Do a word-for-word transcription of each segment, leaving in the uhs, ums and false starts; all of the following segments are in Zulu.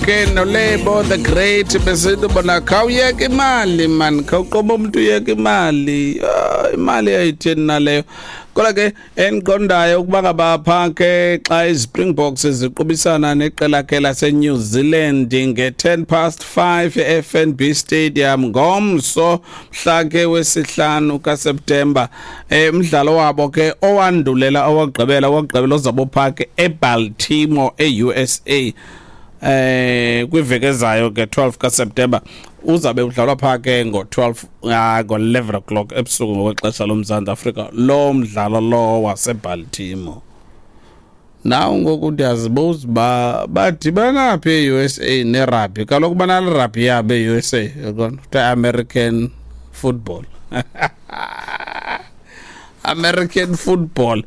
ke noLebo the great besithi bona khawuyeka imali man khawuqoba umuntu uyeka imali imali ayithini naleyo kodwa ke enqondayo ukuba ngabapha ke xa iSpringboks ziqubisana neqela ke laseNew Zealand nge ten past five eF N B Stadium ngomso mhla ke wesihlanu kaSeptember umdlalo wabo ke owandulela owagqibela owagqibela uzabopha ke eBaltimore eU S A eh kwiveke ezayo ke twelve kaSeptember uzabe udlalwa pha ke ngo twelve ngo eleven o'clock ebusuku ngokwexesha loMzantsi Afrika lo mdlalo lo waseBaltimore. Naw ngoku ndiyazibuza ba badibana phi eU S A nerugby kaloku bana rugby yabe eU S A yabona the American football American football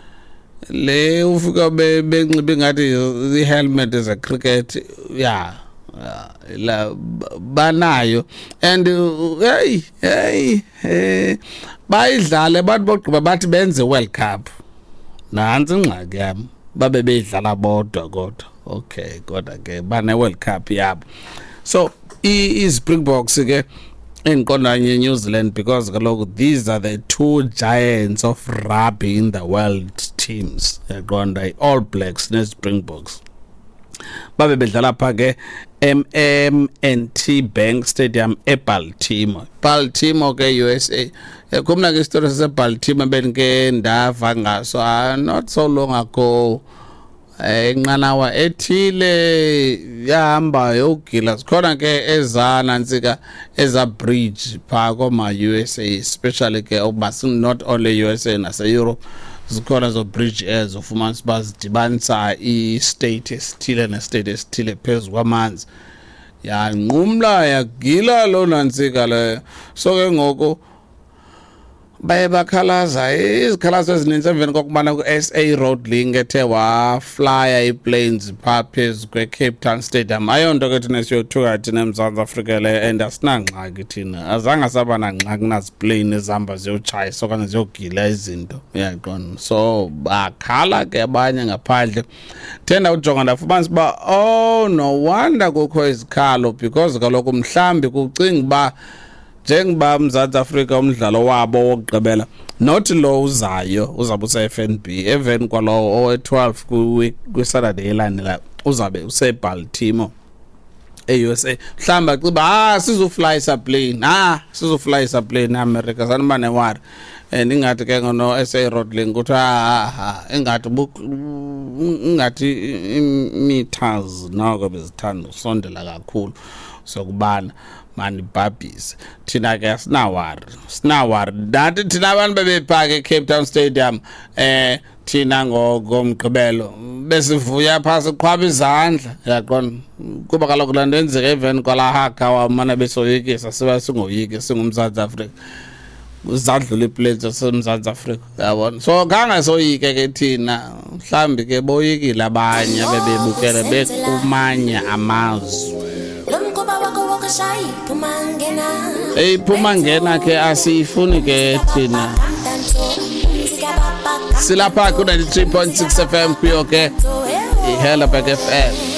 le ufika benxibe ngathi the helmet is a cricket yeah la banayo and hey hey hey bayidlale bathi bogqiba bathi benze World Cup nansi ingxaki yami babe beyidlala bodwa kodwa okay kodwa ke bane World Cup yabo so iSpringboks ke enqondanye New Zealand because kaloku these are the two giants of rugby in the world teams yaqonda All Blacks neSpringboks babe bedlala pha ke M M N T Bank Stadium eBaltimore Baltimore ke U S A kumna ke story saseBaltimore benike ndava ngaso not so long ago enqanawa ethile yahamba yogila sikhona ke ezana nsika eza bridge pha koma U S A especially ke obasi not only U S A nase Europe zikhona zo bridge ezo ufumana bazidibanisa i-state esithile ne-state esithile phezu kwamanzi yanqumla yagila lo nansika le so ke ngoku baye bakhalaza izikhalazo ezininzi emveni kokubana ku-S A Road Link ethe waflya i-planes phaa phezu kwe-Cape Town Stadium ayonto ke thina siyothuka thina eMzantsi Afrika le and asinangxaki thina azange saba nangxaki naziplane ezihamba ziyotshayisa okanye ziyogila izinto uyaqonda so bakhala ke abanye ngaphandle thenda ujonga ndafumanisa uba oh no wonder kukho izikhalo because kaloku mhlambi kucinga uba njengoba uMzantsi Afrika umdlalo wabo wokugqibela not lo uzayo uzabe use-F N B even kwalowo owe twelve kwi-Saturday elandela uzabe useBaltimore e-U S A mhlamba xiba ah sizoflyisa plane ah sizoflyisa plane eAmerica sanibane newari and ingathi ke ngono S A Road Link kuthi ah ingathi ingathi meters nako bezithanda usondela kakhulu sokubana mani babis thina ke sinawari sinawari nathi thina abantu bebephaka eCape Town Stadium eh thina ngomgqibelo besivuya phasi qhwaba izandla yaqona kuba kaloku lanto enzeke even kwala haka wamana besoyikisa siba singoyiki singumZantsi Afrika uzadlula iplanes zaseMzantsi Afrika yabona so kanga soyike ke thina mhlambi ke boyikile abanye abebebukele bekumanya amazwe Hey Pumangena ke asifuni ke thina silapha ku ninety-three point six F M kuyo ke iHello Back F M